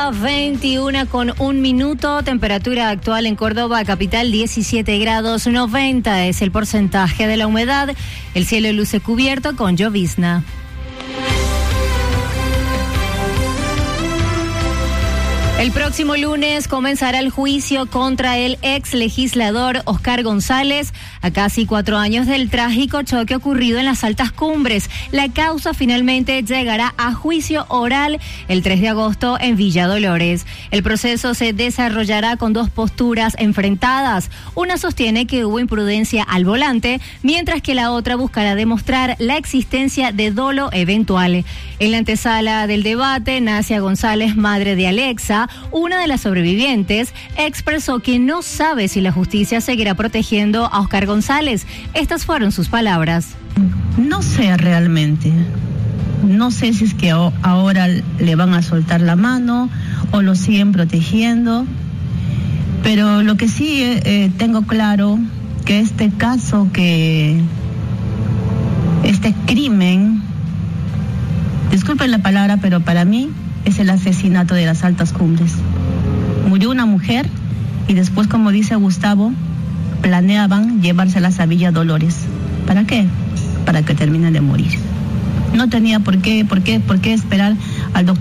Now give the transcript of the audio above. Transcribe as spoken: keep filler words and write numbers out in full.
hora veintiuna con un minuto, temperatura actual en Córdoba, capital diecisiete grados, noventa es el porcentaje de la humedad, el cielo luce cubierto con llovizna. El próximo lunes comenzará el juicio contra el ex legislador Oscar González a casi cuatro años del trágico choque ocurrido en las Altas Cumbres. La causa finalmente llegará a juicio oral el tres de agosto en Villa Dolores. El proceso se desarrollará con dos posturas enfrentadas. Una sostiene que hubo imprudencia al volante, mientras que la otra buscará demostrar la existencia de dolo eventual. En la antesala del debate, Nacia González, madre de Alexa, una de las sobrevivientes, expresó que no sabe si la justicia seguirá protegiendo a Oscar González. Estas fueron sus palabras. No sé realmente. No sé si es que ahora le van a soltar la mano o lo siguen protegiendo. Pero lo que sí eh, tengo claro que este caso, que este crimen, disculpen la palabra, pero para mí es el asesinato de las Altas Cumbres. Murió una mujer y después, como dice Gustavo, planeaban llevárselas a Villa Dolores. ¿Para qué? Para que terminen de morir. No tenía por qué, por qué, por qué esperar al doctor